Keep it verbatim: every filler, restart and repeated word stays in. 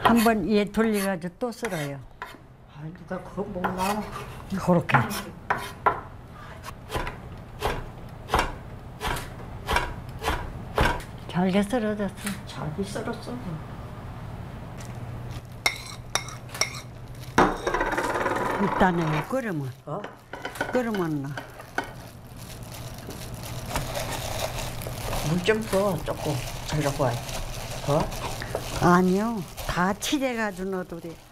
번 얘 돌려가지고 또 썰어요. 아, 누가 그거 몰라. 그렇게. 잘게 썰어졌어. 잘게 썰었어. 일단은 끓으면, 어? 끓으면 나. 물 좀 더 조금 들어가. 어? 아니요, 다 칠해가지고 넣어도 돼.